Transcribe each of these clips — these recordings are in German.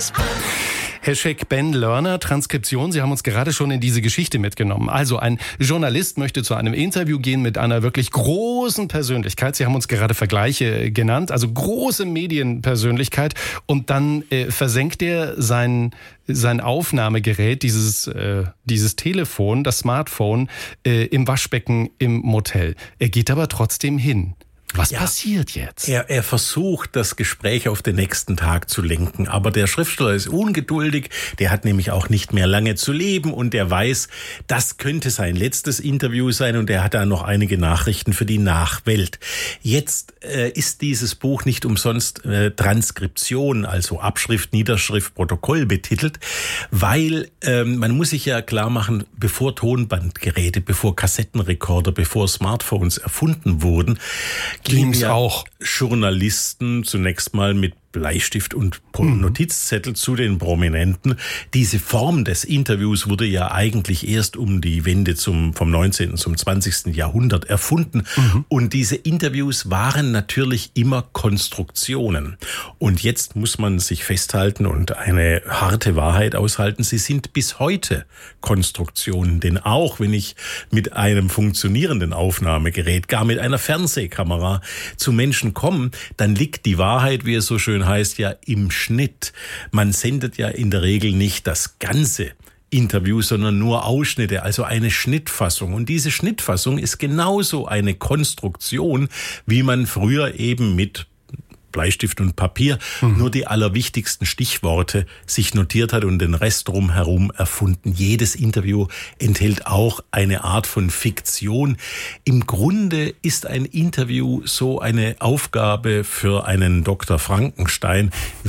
Hashtag Ben Lerner, Transkription. Sie haben uns gerade schon in diese Geschichte mitgenommen. Also ein Journalist möchte zu einem Interview gehen mit einer wirklich großen Persönlichkeit. Sie haben uns gerade Vergleiche genannt, also große Medienpersönlichkeit. Und dann versenkt er sein Aufnahmegerät, dieses Telefon, das Smartphone, im Waschbecken im Motel. Er geht aber trotzdem hin. Was passiert jetzt? Er versucht, das Gespräch auf den nächsten Tag zu lenken. Aber der Schriftsteller ist ungeduldig. Der hat nämlich auch nicht mehr lange zu leben. Und er weiß, das könnte sein letztes Interview sein. Und er hat da noch einige Nachrichten für die Nachwelt. Jetzt ist dieses Buch nicht umsonst Transkription, also Abschrift, Niederschrift, Protokoll betitelt. Weil man muss sich ja klar machen, bevor Tonbandgeräte, bevor Kassettenrekorder, bevor Smartphones erfunden wurden, gingen ja auch Journalisten zunächst mal mit Bleistift und Notizzettel zu den Prominenten. Diese Form des Interviews wurde ja eigentlich erst um die Wende vom 19. zum 20. Jahrhundert erfunden. Und diese Interviews waren natürlich immer Konstruktionen. Und jetzt muss man sich festhalten und eine harte Wahrheit aushalten. Sie sind bis heute Konstruktionen. Denn auch wenn ich mit einem funktionierenden Aufnahmegerät, gar mit einer Fernsehkamera zu Menschen komme, dann liegt die Wahrheit, wie es so schön heißt, ja im Schnitt. Man sendet ja in der Regel nicht das ganze Interview, sondern nur Ausschnitte, also eine Schnittfassung. Und diese Schnittfassung ist genauso eine Konstruktion, wie man früher eben mit Bleistift und Papier nur die allerwichtigsten Stichworte sich notiert hat und den Rest drumherum erfunden. Jedes Interview enthält auch eine Art von Fiktion. Im Grunde ist ein Interview so eine Aufgabe für einen Dr. Frankenstein.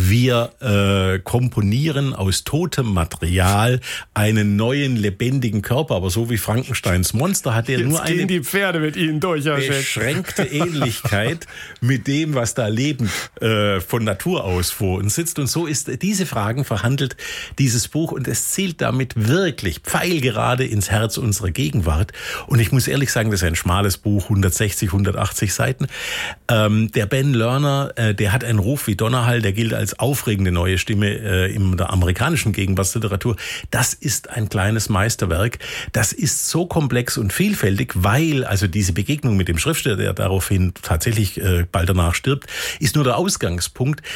Wir komponieren aus totem Material einen neuen lebendigen Körper, aber so wie Frankensteins Monster hat er nur eine die Pferde mit Ihnen durch, beschränkte Ähnlichkeit mit dem, was da lebend von Natur aus vor uns sitzt. Und so ist diese Fragen verhandelt dieses Buch und es zielt damit wirklich pfeilgerade ins Herz unserer Gegenwart. Und ich muss ehrlich sagen, das ist ein schmales Buch, 160, 180 Seiten. Der Ben Lerner, der hat einen Ruf wie Donnerhall, der gilt als aufregende neue Stimme in der amerikanischen Gegenwartsliteratur. Das ist ein kleines Meisterwerk. Das ist so komplex und vielfältig, weil also diese Begegnung mit dem Schriftsteller, der daraufhin tatsächlich bald danach stirbt, ist nur der Ausgangspunkt.